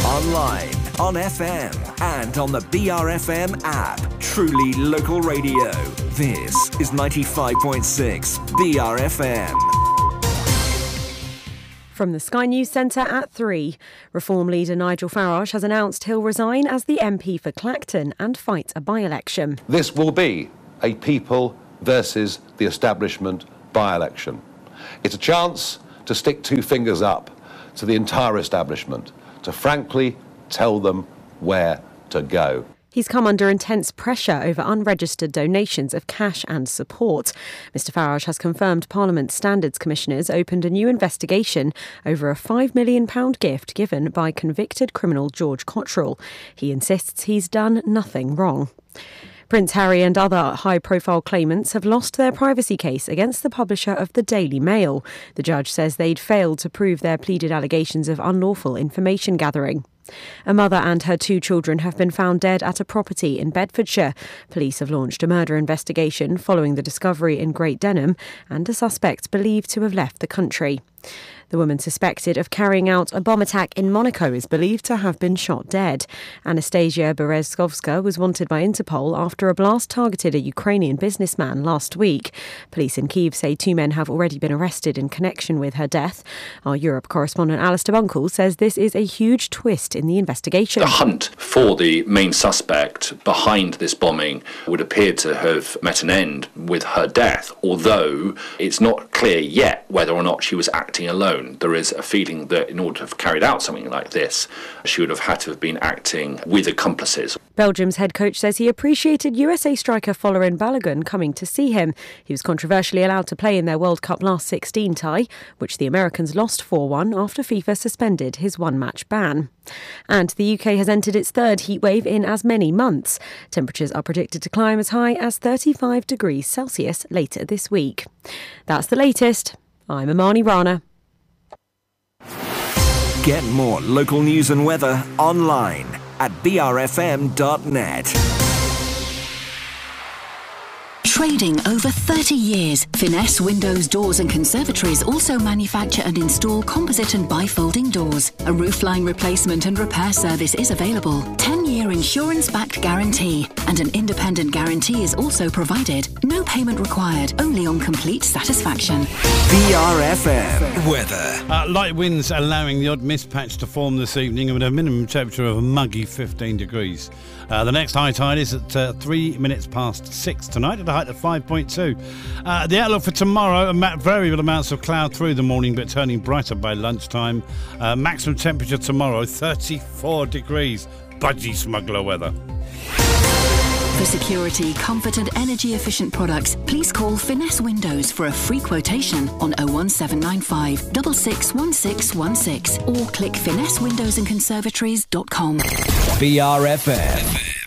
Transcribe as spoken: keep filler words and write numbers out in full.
online, on F M, and on the B R F M app. Truly local radio. This is ninety-five point six B R F M. From the Sky News Centre at three, Reform leader Nigel Farage has announced he'll resign as the M P for Clacton and fight a by-election. This will be a people versus the establishment by-election. It's a chance to stick two fingers up to the entire establishment, to frankly tell them where to go. He's come under intense pressure over unregistered donations of cash and support. Mr Farage has confirmed Parliament's Standards Commissioners opened a new investigation over a five million pounds gift given by convicted criminal George Cottrell. He insists he's done nothing wrong. Prince Harry and other high-profile claimants have lost their privacy case against the publisher of the Daily Mail. The judge says they'd failed to prove their pleaded allegations of unlawful information gathering. A mother and her two children have been found dead at a property in Bedfordshire. Police have launched a murder investigation following the discovery in Great Denham and a suspect believed to have left the country. The woman suspected of carrying out a bomb attack in Monaco is believed to have been shot dead. Anastasia Berezkovska was wanted by Interpol after a blast targeted a Ukrainian businessman last week. Police in Kyiv say two men have already been arrested in connection with her death. Our Europe correspondent Alistair Bunkle says this is a huge twist in the investigation. The hunt for the main suspect behind this bombing would appear to have met an end with her death, although it's not clear yet whether or not she was acting alone. There is a feeling that in order to have carried out something like this, she would have had to have been acting with accomplices. Belgium's head coach says he appreciated U S A striker Folarin Balogun coming to see him. He was controversially allowed to play in their World Cup last sixteen tie, which the Americans lost four one after FIFA suspended his one-match ban. And the U K has entered its third heatwave in as many months. Temperatures are predicted to climb as high as thirty-five degrees Celsius later this week. That's the latest. I'm Amani Rana. Get more local news and weather online at b r f m dot net. Trading over thirty years, Finesse Windows, Doors and Conservatories also manufacture and install composite and bifolding doors. A roofline replacement and repair service is available. ten-year insurance-backed guarantee and an independent guarantee is also provided. No payment required, only on complete satisfaction. B R F M weather. Uh, light winds allowing the odd mist patch to form this evening with a minimum temperature of a muggy fifteen degrees. Uh, the next high tide is at uh, three minutes past six tonight at a height of five point two. Uh, the outlook for tomorrow, variable amounts of cloud through the morning but turning brighter by lunchtime. Uh, maximum temperature tomorrow, thirty-four degrees. Budgie smuggler weather. For security, comfort and energy-efficient products, please call Finesse Windows for a free quotation on oh one seven nine five, six six one six one six or click finesse windows and conservatories dot com. B R F M.